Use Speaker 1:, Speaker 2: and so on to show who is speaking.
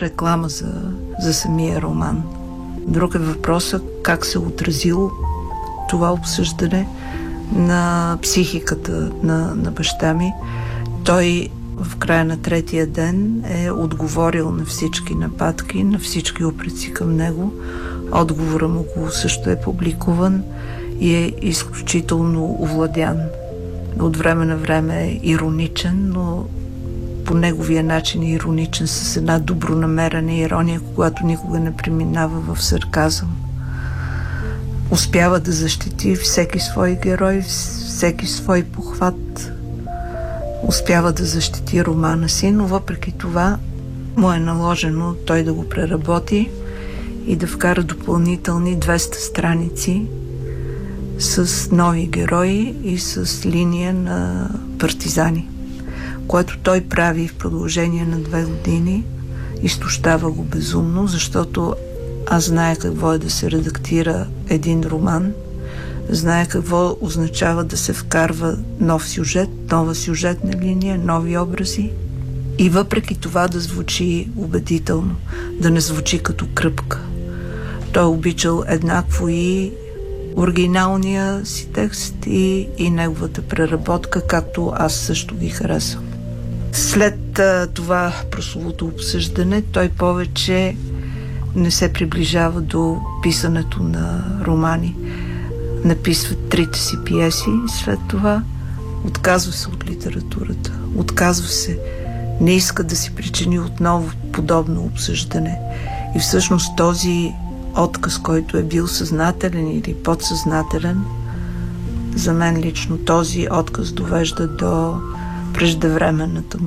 Speaker 1: реклама за самия роман. Друг е въпросът как се отразило това обсъждане на психиката на баща ми. Той в края на третия ден е отговорил на всички нападки, на всички упреци към него. Отговора му също е публикуван и е изключително овладян. От време на време е ироничен, но по неговия начин е ироничен с една добронамерена ирония, когато никога не преминава в сарказъм. Успява да защити всеки свой герой, всеки свой похват. Успява да защити романа си, но въпреки това му е наложено той да го преработи и да вкара допълнителни 200 страници с нови герои и с линия на партизани, което той прави в продължение на 2 години. Изтощава го безумно, защото аз зная какво е да се редактира един роман, зная какво означава да се вкарва нов сюжет, нова сюжетна линия, нови образи и въпреки това да звучи убедително, да не звучи като кръпка. Той е обичал еднакво и оригиналния си текст и неговата преработка, както аз също ги харесвам. След това прословото обсъждане той повече не се приближава до писането на романи. Написва 3-те си пиеси, след това отказва се от литературата. Отказва се, не иска да си причини отново подобно обсъждане. И всъщност този отказ, който е бил съзнателен или подсъзнателен, за мен лично този отказ довежда до преждевременната му